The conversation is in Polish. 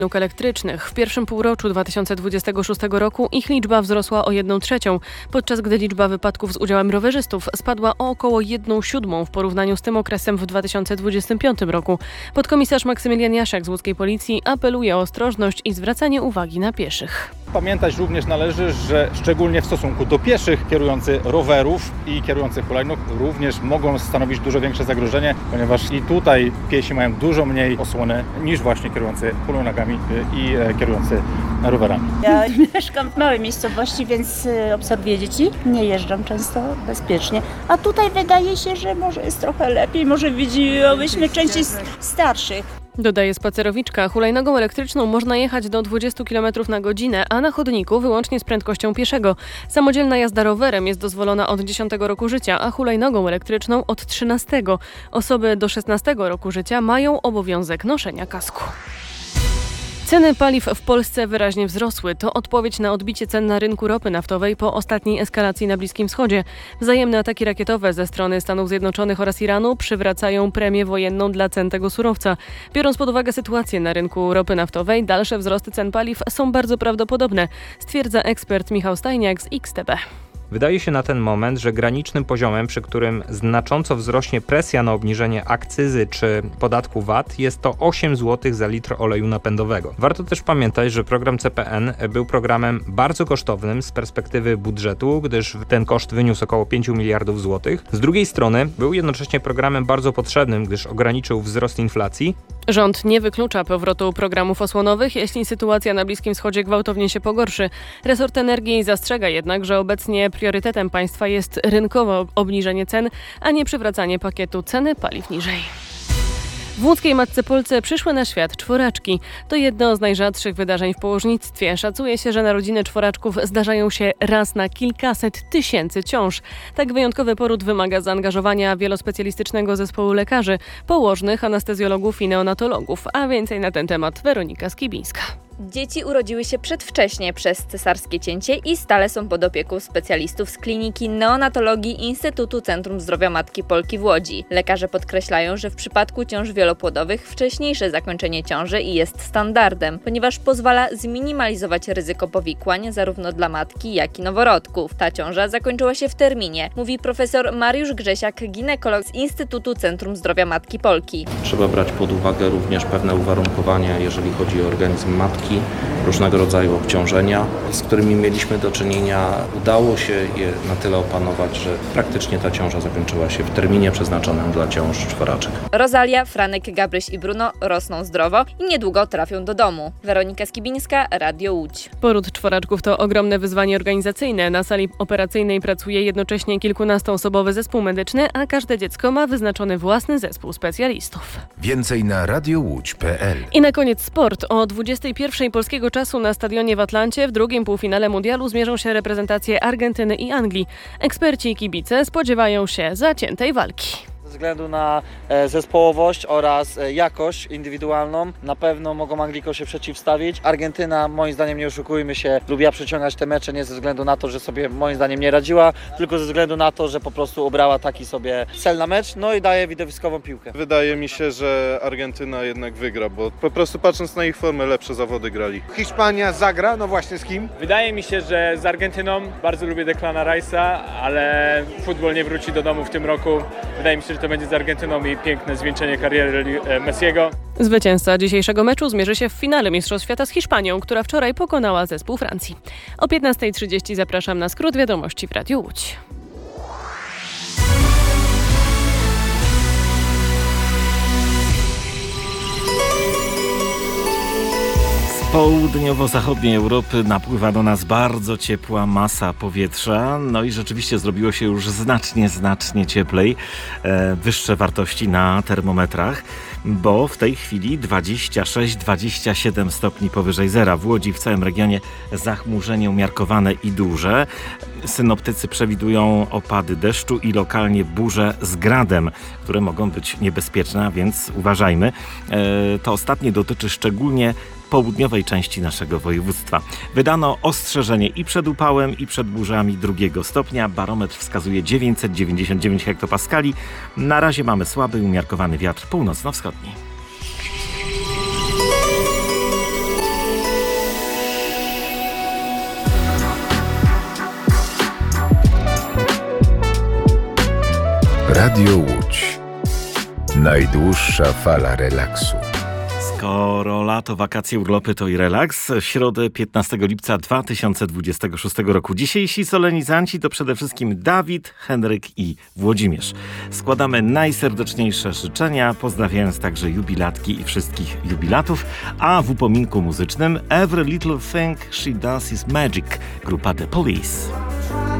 elektrycznych. W pierwszym półroczu 2026 roku ich liczba wzrosła o 1/3, podczas gdy liczba wypadków z udziałem rowerzystów spadła o około 1/7 w porównaniu z tym okresem w 2025 roku. Podkomisarz Maksymilian Jasiak z łódzkiej policji apeluje o ostrożność i zwracanie uwagi na pieszych. Pamiętać również należy, że szczególnie w stosunku do pieszych kierujący rowerów i kierujący hulajnóg również mogą stanowić dużo większe zagrożenie, ponieważ i tutaj piesi mają dużo mniej osłony niż właśnie kierujący hulajnogami i kierujący rowerami. Ja mieszkam w małej miejscowości, więc obserwuję dzieci. Nie jeżdżam często bezpiecznie. A tutaj wydaje się, że może jest trochę lepiej, może widziałyśmy częściej starszych. Dodaje spacerowiczka, hulajnogą elektryczną można jechać do 20 km na godzinę, a na chodniku wyłącznie z prędkością pieszego. Samodzielna jazda rowerem jest dozwolona od 10 roku życia, a hulajnogą elektryczną od 13. Osoby do 16 roku życia mają obowiązek noszenia kasku. Ceny paliw w Polsce wyraźnie wzrosły. To odpowiedź na odbicie cen na rynku ropy naftowej po ostatniej eskalacji na Bliskim Wschodzie. Wzajemne ataki rakietowe ze strony Stanów Zjednoczonych oraz Iranu przywracają premię wojenną dla cen tego surowca. Biorąc pod uwagę sytuację na rynku ropy naftowej, dalsze wzrosty cen paliw są bardzo prawdopodobne, stwierdza ekspert Michał Stajniak z XTB. Wydaje się na ten moment, że granicznym poziomem, przy którym znacząco wzrośnie presja na obniżenie akcyzy czy podatku VAT, jest to 8 zł za litr oleju napędowego. Warto też pamiętać, że program CPN był programem bardzo kosztownym z perspektywy budżetu, gdyż ten koszt wyniósł około 5 miliardów złotych. Z drugiej strony był jednocześnie programem bardzo potrzebnym, gdyż ograniczył wzrost inflacji. Rząd nie wyklucza powrotu programów osłonowych, jeśli sytuacja na Bliskim Wschodzie gwałtownie się pogorszy. Resort energii zastrzega jednak, że obecnie priorytetem państwa jest rynkowe obniżenie cen, a nie przywracanie pakietu ceny paliw niżej. W łódzkiej Matce Polce przyszły na świat czworaczki. To jedno z najrzadszych wydarzeń w położnictwie. Szacuje się, że narodziny czworaczków zdarzają się raz na kilkaset tysięcy ciąż. Tak wyjątkowy poród wymaga zaangażowania wielospecjalistycznego zespołu lekarzy, położnych, anestezjologów i neonatologów. A więcej na ten temat Weronika Skibińska. Dzieci urodziły się przedwcześnie przez cesarskie cięcie i stale są pod opieką specjalistów z Kliniki Neonatologii Instytutu Centrum Zdrowia Matki Polki w Łodzi. Lekarze podkreślają, że w przypadku ciąż wielopłodowych wcześniejsze zakończenie ciąży jest standardem, ponieważ pozwala zminimalizować ryzyko powikłań zarówno dla matki, jak i noworodków. Ta ciąża zakończyła się w terminie, mówi profesor Mariusz Grzesiak, ginekolog z Instytutu Centrum Zdrowia Matki Polki. Trzeba brać pod uwagę również pewne uwarunkowania, jeżeli chodzi o organizm matki, różnego rodzaju obciążenia, z którymi mieliśmy do czynienia. Udało się je na tyle opanować, że praktycznie ta ciąża zakończyła się w terminie przeznaczonym dla ciąż czworaczek. Rosalia, Franek, Gabryś i Bruno rosną zdrowo i niedługo trafią do domu. Weronika Skibińska, Radio Łódź. Poród czworaczków to ogromne wyzwanie organizacyjne. Na sali operacyjnej pracuje jednocześnie kilkunastoosobowy zespół medyczny, a każde dziecko ma wyznaczony własny zespół specjalistów. Więcej na radiołódź.pl. I na koniec sport. O 21:00 polskiego czasu na stadionie w Atlancie w drugim półfinale mundialu zmierzą się reprezentacje Argentyny i Anglii. Eksperci i kibice spodziewają się zaciętej walki. Ze względu na zespołowość oraz jakość indywidualną na pewno mogą Anglikom się przeciwstawić. Argentyna, moim zdaniem, nie oszukujmy się, lubiła przeciągać te mecze nie ze względu na to, że sobie moim zdaniem nie radziła, tylko ze względu na to, że po prostu obrała taki sobie cel na mecz, no i daje widowiskową piłkę. Wydaje mi się, że Argentyna jednak wygra, bo po prostu patrząc na ich formę lepsze zawody grali. Hiszpania zagra, no właśnie z kim? Wydaje mi się, że z Argentyną. Bardzo lubię Declana Rice'a, ale futbol nie wróci do domu w tym roku. Wydaje mi się, że to będzie z Argentyną i piękne zwieńczenie kariery Messiego. Zwycięzca dzisiejszego meczu zmierzy się w finale Mistrzostw Świata z Hiszpanią, która wczoraj pokonała zespół Francji. O 15:30 zapraszam na skrót wiadomości w Radiu Łódź. Z południowo-zachodniej Europy napływa do nas bardzo ciepła masa powietrza, no i rzeczywiście zrobiło się już znacznie cieplej, wyższe wartości na termometrach, bo w tej chwili 26-27 stopni powyżej zera. W Łodzi, w całym regionie zachmurzenie umiarkowane i duże. Synoptycy przewidują opady deszczu i lokalnie burze z gradem, które mogą być niebezpieczne, a więc uważajmy. To ostatnie dotyczy szczególnie południowej części naszego województwa. Wydano ostrzeżenie i przed upałem, i przed burzami 2 stopnia. Barometr wskazuje 999 hektopaskali. Na razie mamy słaby, umiarkowany wiatr północno-wschodni. Radio Łódź. Najdłuższa fala relaksu. Skoro lato, wakacje, urlopy to i relaks. W środę 15 lipca 2026 roku. Dzisiejsi solenizanci to przede wszystkim Dawid, Henryk i Włodzimierz. Składamy najserdeczniejsze życzenia, pozdrawiając także jubilatki i wszystkich jubilatów, a w upominku muzycznym Every Little Thing She Does Is Magic, grupa The Police.